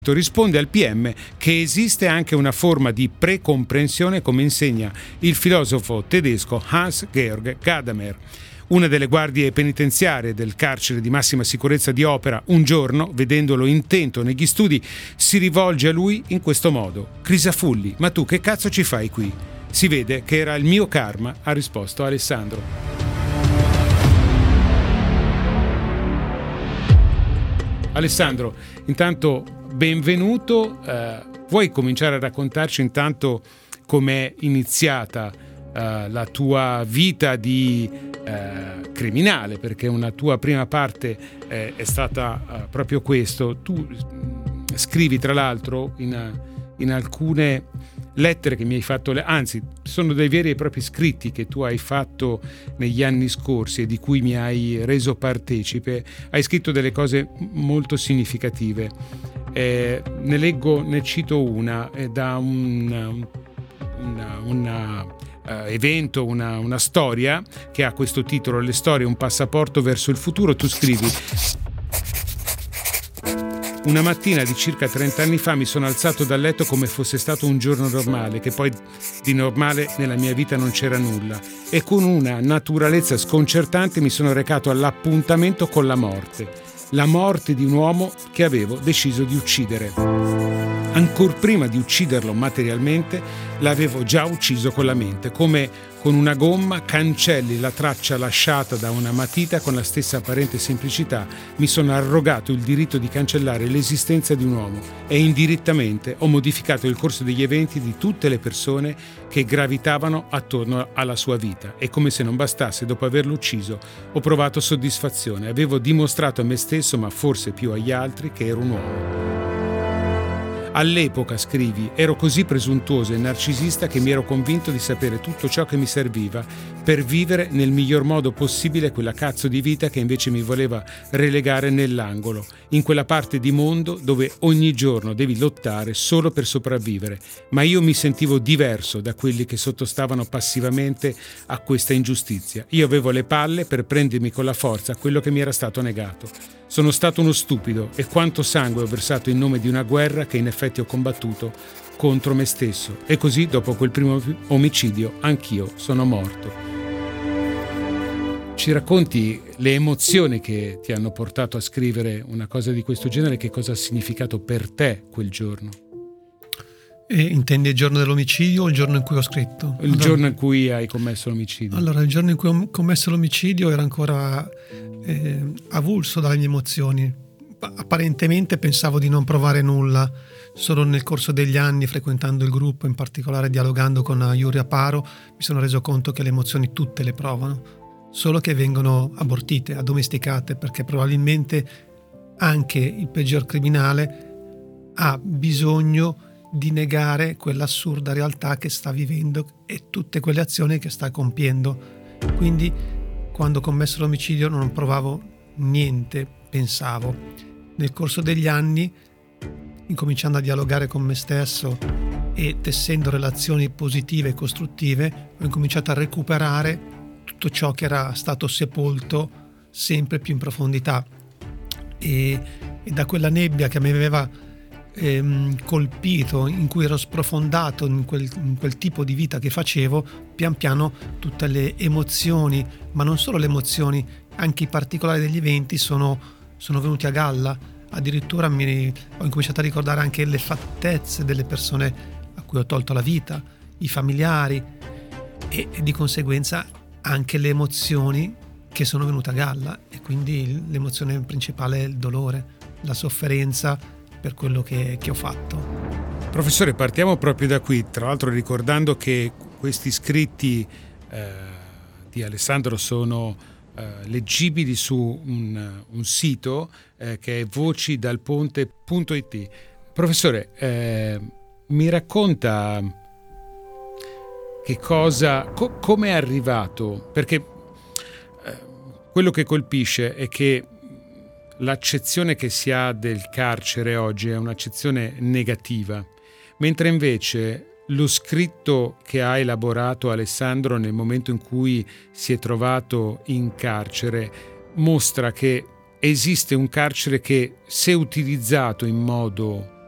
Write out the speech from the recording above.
risponde al PM che esiste anche una forma di precomprensione, come insegna il filosofo tedesco Hans-Georg Gadamer. Una delle guardie penitenziarie del carcere di massima sicurezza di Opera, un giorno, vedendolo intento negli studi, si rivolge a lui in questo modo: «Crisafulli, ma tu che cazzo ci fai qui?» Si vede che era il mio karma, ha risposto Alessandro. Alessandro, intanto benvenuto. Vuoi cominciare a raccontarci intanto com'è iniziata la tua vita di criminale, perché una tua prima parte è stata proprio questo. Tu scrivi tra l'altro in alcune lettere che mi hai fatto, anzi sono dei veri e propri scritti che tu hai fatto negli anni scorsi e di cui mi hai reso partecipe. Hai scritto delle cose molto significative. Ne cito una da un evento, una storia che ha questo titolo: Le storie, un passaporto verso il futuro. Tu scrivi: una mattina di circa 30 anni fa mi sono alzato dal letto come fosse stato un giorno normale, che poi di normale nella mia vita non c'era nulla, e con una naturalezza sconcertante mi sono recato all'appuntamento con la morte di un uomo che avevo deciso di uccidere. Ancor prima di ucciderlo materialmente, l'avevo già ucciso con la mente. Come con una gomma cancelli la traccia lasciata da una matita, con la stessa apparente semplicità mi sono arrogato il diritto di cancellare l'esistenza di un uomo e indirettamente ho modificato il corso degli eventi di tutte le persone che gravitavano attorno alla sua vita. E come se non bastasse, dopo averlo ucciso, ho provato soddisfazione. Avevo dimostrato a me stesso, ma forse più agli altri, che ero un uomo. All'epoca, scrivi, ero così presuntuoso e narcisista che mi ero convinto di sapere tutto ciò che mi serviva per vivere nel miglior modo possibile quella cazzo di vita che invece mi voleva relegare nell'angolo, in quella parte di mondo dove ogni giorno devi lottare solo per sopravvivere. Ma io mi sentivo diverso da quelli che sottostavano passivamente a questa ingiustizia. Io avevo le palle per prendermi con la forza quello che mi era stato negato. Sono stato uno stupido, e quanto sangue ho versato in nome di una guerra che in effetti ho combattuto contro me stesso. E così, dopo quel primo omicidio, anch'io sono morto. Ci racconti le emozioni che ti hanno portato a scrivere una cosa di questo genere? Che cosa ha significato per te quel giorno? Intendi il giorno dell'omicidio o il giorno in cui ho scritto? Il giorno in cui hai commesso l'omicidio. Allora, il giorno in cui ho commesso l'omicidio era ancora avulso dalle mie emozioni. Apparentemente pensavo di non provare nulla. Solo nel corso degli anni, frequentando il gruppo, in particolare dialogando con Yuri Aparo, mi sono reso conto che le emozioni tutte le provano, solo che vengono abortite, addomesticate, perché probabilmente anche il peggior criminale ha bisogno di negare quell'assurda realtà che sta vivendo e tutte quelle azioni che sta compiendo. Quindi quando ho commesso l'omicidio non provavo niente, pensavo. Nel corso degli anni, incominciando a dialogare con me stesso e tessendo relazioni positive e costruttive, ho incominciato a recuperare tutto ciò che era stato sepolto sempre più in profondità, e da quella nebbia che mi aveva colpito, in cui ero sprofondato in quel tipo di vita che facevo, pian piano tutte le emozioni, ma non solo le emozioni, anche i particolari degli eventi sono venuti a galla. Addirittura ho incominciato a ricordare anche le fattezze delle persone a cui ho tolto la vita, i familiari, e di conseguenza anche le emozioni che sono venute a galla, e quindi l'emozione principale è il dolore, la sofferenza per quello che ho fatto. Professore, partiamo proprio da qui, tra l'altro ricordando che questi scritti di Alessandro sono leggibili su un sito che è vocidalponte.it. Professore, mi racconta che cosa, come è arrivato, perché quello che colpisce è che l'accezione che si ha del carcere oggi è un'accezione negativa, mentre invece lo scritto che ha elaborato Alessandro nel momento in cui si è trovato in carcere mostra che esiste un carcere che, se utilizzato in modo